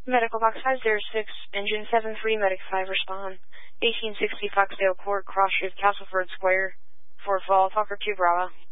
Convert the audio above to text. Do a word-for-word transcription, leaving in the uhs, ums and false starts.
Medical Box five zero six, Engine seven three, Medic five, respond. eighteen sixty Foxdale Court, Cross Street, Castleford Square, Fort Fall, Talker two Bravo.